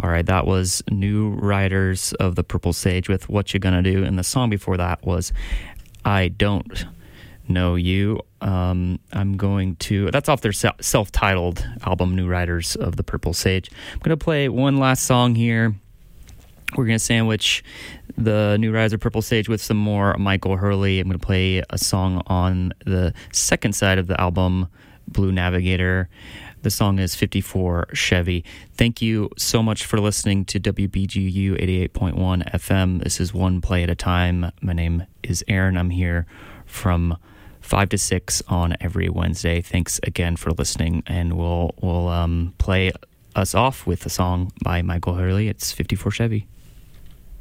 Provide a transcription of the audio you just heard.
All right, that was New Riders of the Purple Sage with What You Gonna Do, and the song before that was I Don't Know You. That's off their self-titled album, New Riders of the Purple Sage. I'm going to play one last song here. We're going to sandwich the New Riders of Purple Sage with some more Michael Hurley. I'm going to play a song on the second side of the album, Blue Navigator. The song is 54 Chevy. Thank you so much for listening to WBGU 88.1 FM. This is One Play at a Time. My name is Aaron. I'm here from 5 to 6 on every Wednesday. Thanks again for listening, and we'll play us off with a song by Michael Hurley. It's 54 Chevy.